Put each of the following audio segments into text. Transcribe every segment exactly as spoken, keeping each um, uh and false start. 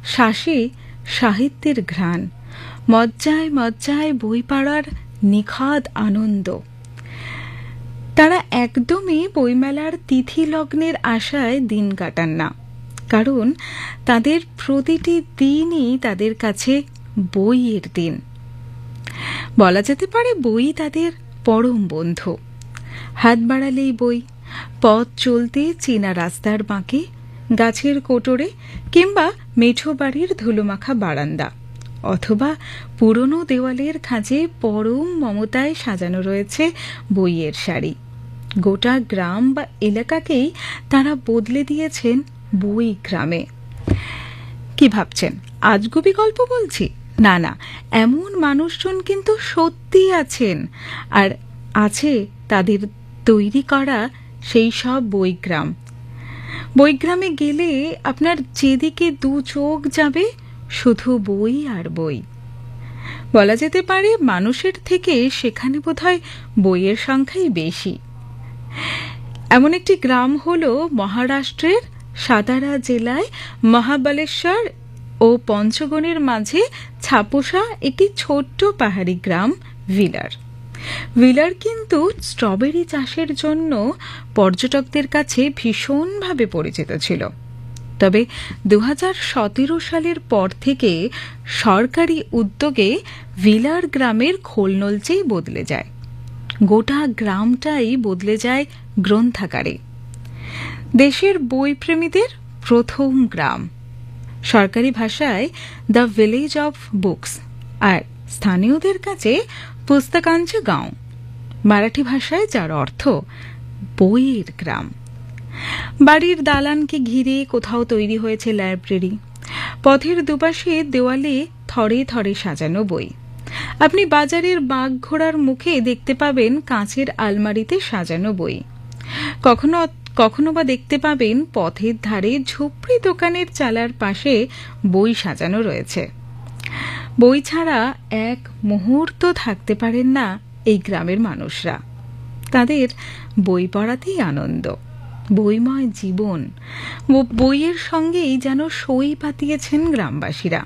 শ্বাসে সাহিত্যের ঘ্রাণ, মজ্জায় মজ্জায় বই পড়ার নিখাদ আনন্দ। তারা একদমই বইমেলার তিথি লগ্নের আশায় দিন কাটান না, কারণ তাদের প্রতিটি দিনই তাদের কাছে বইয়ের দিন। বলা যেতে পারে বই তাদের পরম বন্ধু। হাত বাড়ালেই বই, পথ চলতে চেনা রাস্তার বাঁকে, গাছের কোটরে কিংবা মেঠো বাড়ির ধুলোমাখা বারান্দা, অথবা পুরনো দেওয়ালের খাঁজে পরম মমতায় সাজানো রয়েছে বইয়ের সারি। গোটা গ্রাম বা এলাকাকেই তারা বদলে দিয়েছেন বই গ্রামে। কি ভাবছেন আজগুবি গল্প বলছি? না না, এমন মানুষজন কিন্তু সত্যি আছেন, আর আছে তাদের তৈরি করা সেই সব বইগ্রাম। বইগ্রামে গেলে আপনার যেদিকে দু চোখ যাবে শুধু বই আর বই। বলা যেতে পারে মানুষের থেকে সেখানে বোধহয় বইয়ের সংখ্যাই বেশি। এমন একটি গ্রাম হলো মহারাষ্ট্রের সাতারা জেলায় মহাবালেশ্বর ও পঞ্চগণের মাঝে ছাপোষা একটি ছোট্ট পাহাড়ি গ্রাম ভিলার। ভিলার কিন্তু স্ট্রবেরি চাষের জন্য পর্যটকদের কাছে ভীষণভাবে পরিচিত ছিল। তবে দু হাজার সতেরো সালের পর থেকে সরকারি উদ্যোগে ভিলার গ্রামের খোলনলচেই বদলে যায়। গোটা গ্রামটাই বদলে যায় গ্রন্থাগারে, দেশের বইপ্রেমীদের প্রথম গ্রাম। সরকারি ভাষায় দ্য ভিলেজ অফ বুকস, আর স্থানীয়দের কাছে পুস্তকাঞ্চ গাঁও। মারাঠি ভাষায় যার অর্থ বইয়ের গ্রাম। বাড়ির দালানকে ঘিরে কোথাও তৈরি হয়েছে লাইব্রেরি, পথের দুপাশে দেওয়ালে থরে থরে সাজানো বই। আপনি বাজারের বাঘ ঘোড়ার মুখে দেখতে পাবেন কাঁচের আলমারিতে সাজানো বই। কখনো কখনো বা দেখতে পাবেন পথের ধারে ঝুপড়ি দোকানের চালার পাশে বই সাজানো রয়েছে। বই ছাড়া এক মুহূর্ত থাকতে পারেন না এই গ্রামের মানুষরা। তাদের বই পড়াতেই আনন্দ, বইময় জীবন। বইয়ের সঙ্গেই যেন সই পাতিয়েছেন গ্রামবাসীরা।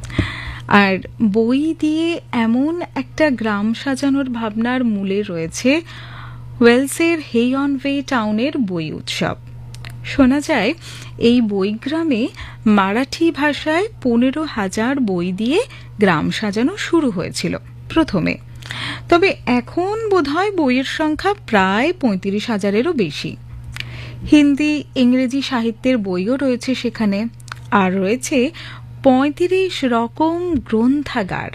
আর বই দিয়ে এমন একটা গ্রাম সাজানোর ভাবনার মূলে রয়েছে ওয়েলসের হেইয়নওয়ে টাউনের বই উৎসব। শোনা যায় এই বইগ্রামে মারাঠি ভাষায় পনেরো হাজার বই দিয়ে গ্রাম সাজানো শুরু হয়েছিল প্রথমে। তবে এখন বোধহয় বইয়ের সংখ্যা প্রায় পঁয়ত্রিশ হাজারেরও বেশি। হিন্দি ইংরেজি সাহিত্যের বইও রয়েছে সেখানে, আর রয়েছে পঁয়ত্রিশ রকম গ্রন্থাগার।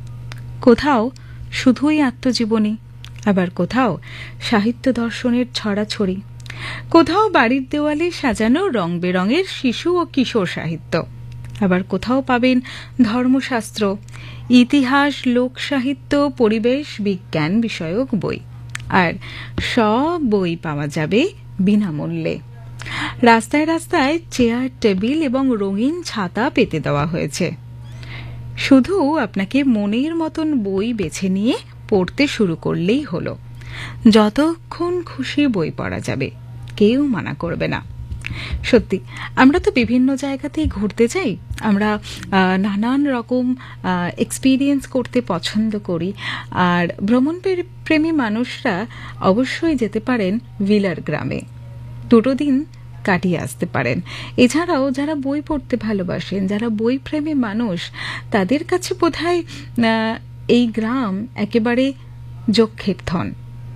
কোথাও শুধুই আত্মজীবনী, আবার কোথাও সাহিত্য দর্শনের ছড়াছড়ি, কোথাও বাড়ির দেওয়ালে সাজানো রং বেরঙের শিশু ও কিশোর সাহিত্য, আবার কোথাও পাবেন ধর্মশাস্ত্র, ইতিহাস, লোক সাহিত্য, পরিবেশ বিজ্ঞান বিষয়ক বই। আর সব বই পাওয়া যাবে বিনামূল্যে। রাস্তায় রাস্তায় চেয়ার টেবিল এবং রঙিন ছাতা পেতে দেওয়া হয়েছে। শুধু আপনাকে মনের মতন বই বেছে নিয়ে পড়তে শুরু করলেই হলো। যতক্ষণ খুশি বই পড়া যাবে, কেউ মানা করবে না। সত্যি আমরা তো বিভিন্ন জায়গাতেই ঘুরতে যাই, আমরা নানান রকম এক্সপিরিয়েন্স করতে পছন্দ করি। আর ভ্রমণ প্রেমী মানুষরা অবশ্যই যেতে পারেন ভিলার গ্রামে, দুটো দিন কাটিয়ে আসতে পারেন। এছাড়াও যারা বই পড়তে ভালোবাসেন, যারা বই প্রেমী মানুষ, তাদের কাছে বোধহয় এই গ্রাম একেবারে যক্ষের।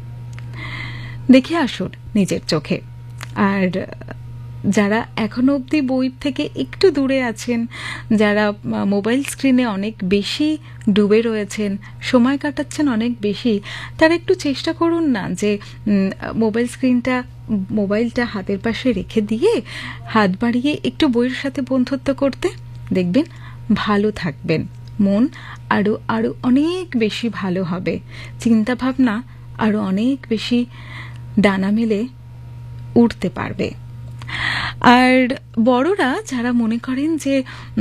দেখে আসুন নিজের চোখে। আর যারা এখনো অবধি বই থেকে একটু দূরে আছেন, যারা মোবাইল স্ক্রিনে অনেক বেশি ডুবে রয়েছেন, সময় কাটাচ্ছেন অনেক বেশি, তারা একটু চেষ্টা করুন না যে মোবাইল স্ক্রিনটা মোবাইলটা হাতের পাশে রেখে দিয়ে হাত বাড়িয়ে একটু বইয়ের সাথে বন্ধুত্ব করতে। দেখবেন ভালো থাকবেন, মন আরো আরো অনেক বেশি ভালো হবে, চিন্তা ভাবনা আরো অনেক বেশি ডানা মেলে উঠতে পারবে। আর বড়রা যারা মনে করেন যে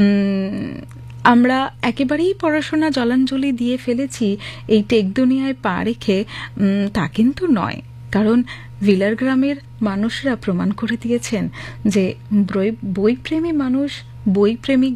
আমরা একেবারেই পড়াশোনা জলাঞ্জলি দিয়ে ফেলেছি এই টেক দুনিয়ায় পা রেখে, তা কিন্তু নয়। কারণ ভিলার গ্রামের মানুষরা প্রমাণ করে দিয়েছেন যে বইপ্রেমী মানুষ, বইপ্রেমিক